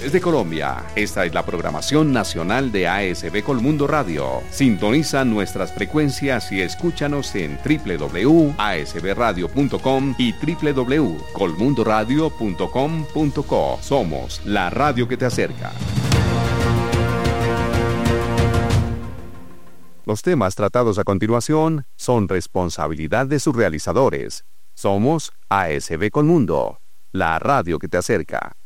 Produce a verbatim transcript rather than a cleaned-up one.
Desde Colombia, esta es la programación nacional de A S B Colmundo Radio. Sintoniza nuestras frecuencias y escúchanos en doble u doble u doble u punto a s b radio punto com y doble u doble u doble u punto colmundo radio punto com punto co. Somos la radio que te acerca. Los temas tratados a continuación son responsabilidad de sus realizadores. Somos A S B Colmundo, la radio que te acerca.